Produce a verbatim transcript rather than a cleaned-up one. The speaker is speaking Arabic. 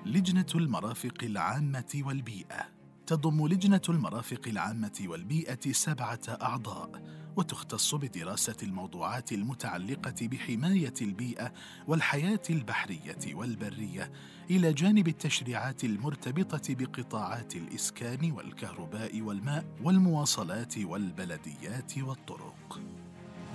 لجنة المرافق العامة والبيئة. تضم لجنة المرافق العامة والبيئة سبعة أعضاء، وتختص بدراسة الموضوعات المتعلقة بحماية البيئة والحياة البحرية والبرية، إلى جانب التشريعات المرتبطة بقطاعات الإسكان والكهرباء والماء والمواصلات والبلديات والطرق.